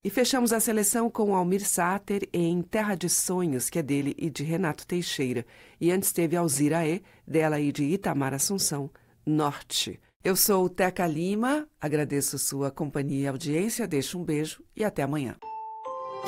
E fechamos a seleção com Almir Sater em Terra de Sonhos, que é dele e de Renato Teixeira. E antes teve Alzira E, dela e de Itamar Assunção, Norte. Eu sou Teca Lima, agradeço sua companhia e audiência, deixo um beijo e até amanhã.